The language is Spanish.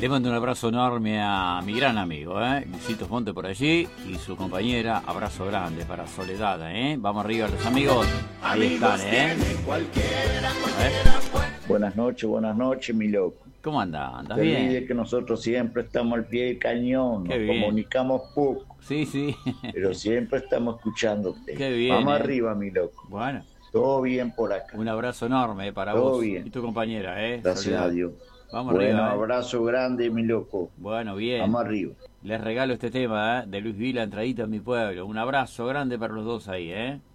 Le mando un abrazo enorme a mi gran amigo, Luisito Fonte por allí y su compañera. Abrazo grande para Soledad, Vamos arriba los amigos. Ahí están, Buenas noches, mi loco. ¿Cómo anda? ¿Andas Te bien? olvides que nosotros siempre estamos al pie del cañón, nos comunicamos poco. Sí. Pero siempre estamos escuchándote. Qué bien. Vamos arriba, mi loco. Bueno. Todo bien por acá. Un abrazo enorme para Todo vos bien. y tu compañera, Gracias Soledad. a Dios. Vamos bueno, arriba. Abrazo grande, mi loco. Bueno, bien. Vamos arriba. Les regalo este tema, de Luis Vila, Entradita en mi pueblo. Un abrazo grande para los dos ahí,